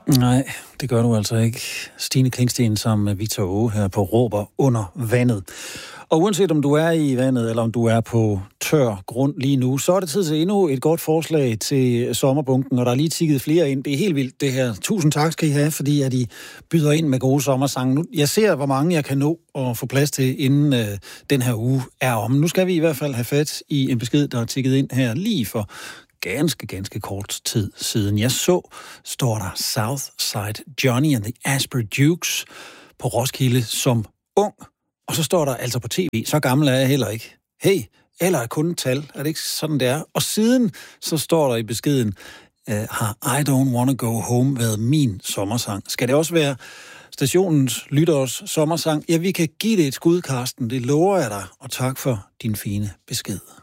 Nej, det gør du altså ikke. Stine Klingsten som Victor Åge her på Råber under vandet. Og uanset om du er i vandet, eller om du er på tør grund lige nu, så er det tid til endnu et godt forslag til sommerbunken, og der er lige tikket flere ind. Det er helt vildt det her. Tusind tak skal I have, fordi at I byder ind med gode sommersange. Nu, jeg ser, hvor mange jeg kan nå at få plads til, inden den her uge er om. Nu skal vi i hvert fald have fat i en besked, der er tikket ind her lige for ganske kort tid siden. Jeg står der Southside Johnny and the Asper Dukes på Roskilde som ung. Og så står der altså på tv, så gammel er jeg heller ikke. Hey, eller er kun et tal, er det ikke sådan, det er? Og siden, så står der i beskeden, har I Don't Wanna Go Home været min sommersang. Skal det også være stationens lytteres sommersang? Ja, vi kan give det et skud, Karsten. Det lover jeg dig. Og tak for din fine besked.